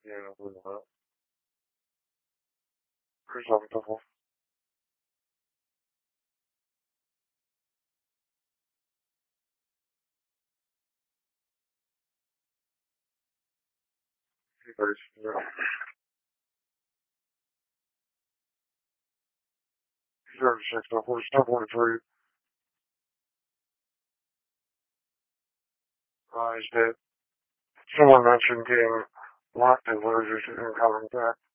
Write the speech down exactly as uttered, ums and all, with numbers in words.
Yeah, I believe that. Pretty self-double. Yeah. thirty-six, no, forty, no, forty-three. Uh, he's dead. Someone mentioned getting locked in losers and coming back.